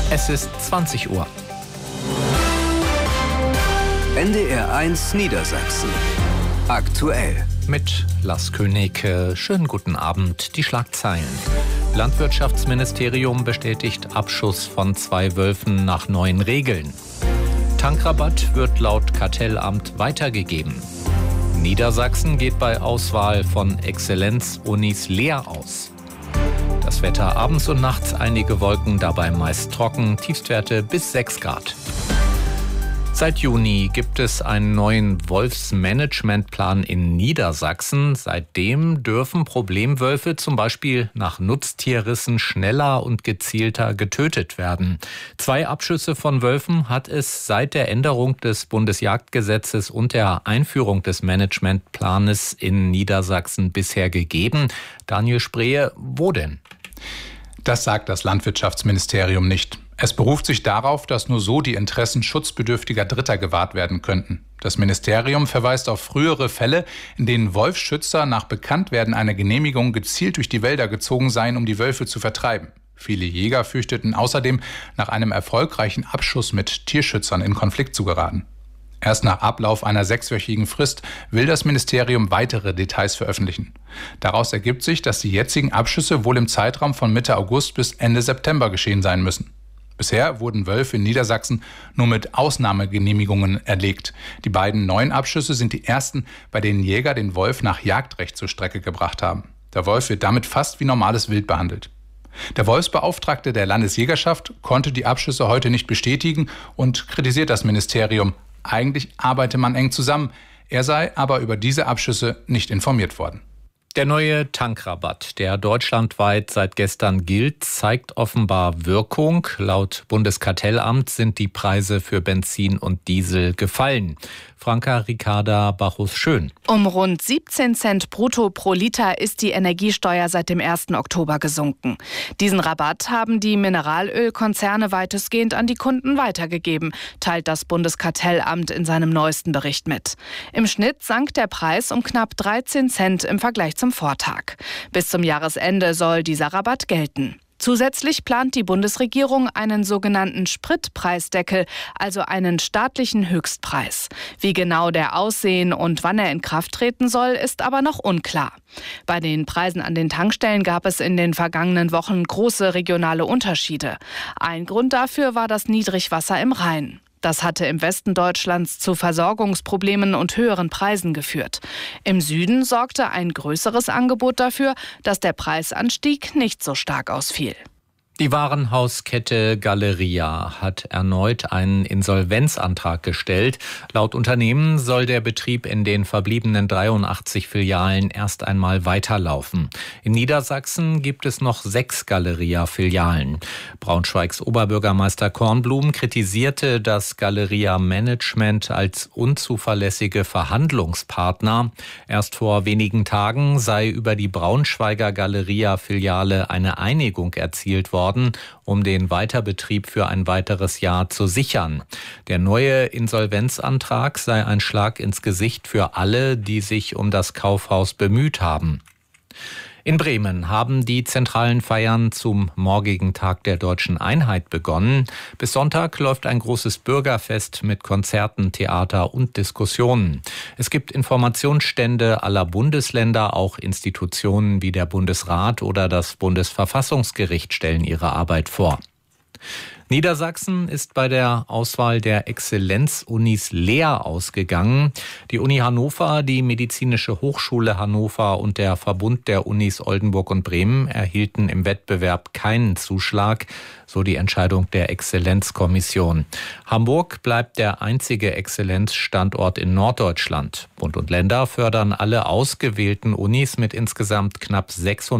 Es ist 20 Uhr. NDR 1 Niedersachsen. Aktuell. Mit Lars König. Schönen guten Abend. Die Schlagzeilen. Landwirtschaftsministerium bestätigt Abschuss von 2 Wölfen nach neuen Regeln. Tankrabatt wird laut Kartellamt weitergegeben. Niedersachsen geht bei Auswahl von Exzellenzunis leer aus. Das Wetter abends und nachts einige Wolken, dabei meist trocken, Tiefstwerte bis 6 Grad. Seit Juni gibt es einen neuen Wolfsmanagementplan in Niedersachsen. Seitdem dürfen Problemwölfe zum Beispiel nach Nutztierrissen schneller und gezielter getötet werden. 2 Abschüsse von Wölfen hat es seit der Änderung des Bundesjagdgesetzes und der Einführung des Managementplanes in Niedersachsen bisher gegeben. Daniel Sprehe, wo denn? Das sagt das Landwirtschaftsministerium nicht. Es beruft sich darauf, dass nur so die Interessen schutzbedürftiger Dritter gewahrt werden könnten. Das Ministerium verweist auf frühere Fälle, in denen Wolfsschützer nach Bekanntwerden einer Genehmigung gezielt durch die Wälder gezogen seien, um die Wölfe zu vertreiben. Viele Jäger fürchteten außerdem, nach einem erfolgreichen Abschuss mit Tierschützern in Konflikt zu geraten. Erst nach Ablauf einer 6-wöchigen Frist will das Ministerium weitere Details veröffentlichen. Daraus ergibt sich, dass die jetzigen Abschüsse wohl im Zeitraum von Mitte August bis Ende September geschehen sein müssen. Bisher wurden Wölfe in Niedersachsen nur mit Ausnahmegenehmigungen erlegt. Die beiden neuen Abschüsse sind die ersten, bei denen Jäger den Wolf nach Jagdrecht zur Strecke gebracht haben. Der Wolf wird damit fast wie normales Wild behandelt. Der Wolfsbeauftragte der Landesjägerschaft konnte die Abschüsse heute nicht bestätigen und kritisiert das Ministerium. Eigentlich arbeite man eng zusammen. Er sei aber über diese Abschüsse nicht informiert worden. Der neue Tankrabatt, der deutschlandweit seit gestern gilt, zeigt offenbar Wirkung. Laut Bundeskartellamt sind die Preise für Benzin und Diesel gefallen. Franka Ricarda Bachus-Schön. Um rund 17 Cent brutto pro Liter ist die Energiesteuer seit dem 1. Oktober gesunken. Diesen Rabatt haben die Mineralölkonzerne weitestgehend an die Kunden weitergegeben, teilt das Bundeskartellamt in seinem neuesten Bericht mit. Im Schnitt sank der Preis um knapp 13 Cent im Vergleich zum Vortag. Bis zum Jahresende soll dieser Rabatt gelten. Zusätzlich plant die Bundesregierung einen sogenannten Spritpreisdeckel, also einen staatlichen Höchstpreis. Wie genau der aussehen und wann er in Kraft treten soll, ist aber noch unklar. Bei den Preisen an den Tankstellen gab es in den vergangenen Wochen große regionale Unterschiede. Ein Grund dafür war das Niedrigwasser im Rhein. Das hatte im Westen Deutschlands zu Versorgungsproblemen und höheren Preisen geführt. Im Süden sorgte ein größeres Angebot dafür, dass der Preisanstieg nicht so stark ausfiel. Die Warenhauskette Galeria hat erneut einen Insolvenzantrag gestellt. Laut Unternehmen soll der Betrieb in den verbliebenen 83 Filialen erst einmal weiterlaufen. In Niedersachsen gibt es noch 6 Galeria-Filialen. Braunschweigs Oberbürgermeister Kornblum kritisierte das Galeria-Management als unzuverlässige Verhandlungspartner. Erst vor wenigen Tagen sei über die Braunschweiger Galeria-Filiale eine Einigung erzielt worden, um den Weiterbetrieb für ein weiteres Jahr zu sichern. Der neue Insolvenzantrag sei ein Schlag ins Gesicht für alle, die sich um das Kaufhaus bemüht haben. In Bremen haben die zentralen Feiern zum morgigen Tag der Deutschen Einheit begonnen. Bis Sonntag läuft ein großes Bürgerfest mit Konzerten, Theater und Diskussionen. Es gibt Informationsstände aller Bundesländer, auch Institutionen wie der Bundesrat oder das Bundesverfassungsgericht stellen ihre Arbeit vor. Niedersachsen ist bei der Auswahl der Exzellenzunis leer ausgegangen. Die Uni Hannover, die Medizinische Hochschule Hannover und der Verbund der Unis Oldenburg und Bremen erhielten im Wettbewerb keinen Zuschlag, so die Entscheidung der Exzellenzkommission. Hamburg bleibt der einzige Exzellenzstandort in Norddeutschland. Bund und Länder fördern alle ausgewählten Unis mit insgesamt knapp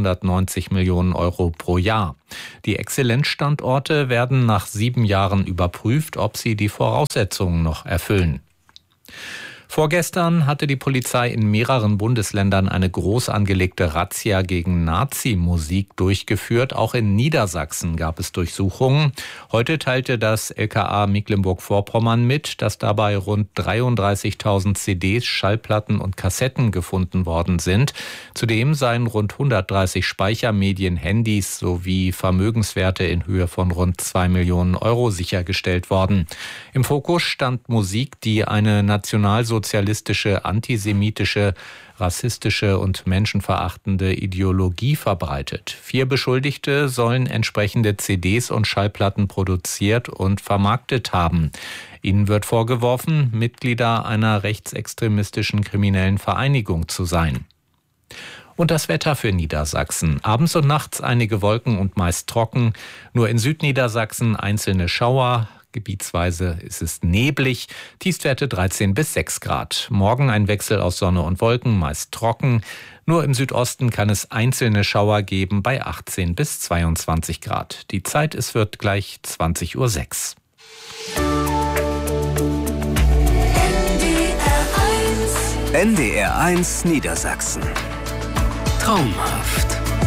690 Millionen Euro pro Jahr. Die Exzellenzstandorte werden nach 7 Jahren überprüft, ob sie die Voraussetzungen noch erfüllen. Vorgestern hatte die Polizei in mehreren Bundesländern eine groß angelegte Razzia gegen Nazi-Musik durchgeführt. Auch in Niedersachsen gab es Durchsuchungen. Heute teilte das LKA Mecklenburg-Vorpommern mit, dass dabei rund 33.000 CDs, Schallplatten und Kassetten gefunden worden sind. Zudem seien rund 130 Speichermedien, Handys sowie Vermögenswerte in Höhe von rund 2 Millionen Euro sichergestellt worden. Im Fokus stand Musik, die eine nationalsozialistische, antisemitische, rassistische und menschenverachtende Ideologie verbreitet. 4 Beschuldigte sollen entsprechende CDs und Schallplatten produziert und vermarktet haben. Ihnen wird vorgeworfen, Mitglieder einer rechtsextremistischen kriminellen Vereinigung zu sein. Und das Wetter für Niedersachsen. Abends und nachts einige Wolken und meist trocken. Nur in Südniedersachsen einzelne Schauer. Gebietsweise ist es neblig. Tiefstwerte 13 bis 6 Grad. Morgen ein Wechsel aus Sonne und Wolken, meist trocken. Nur im Südosten kann es einzelne Schauer geben bei 18 bis 22 Grad. Die Zeit, es wird gleich 20:06 Uhr. NDR 1 Niedersachsen. Traumhaft.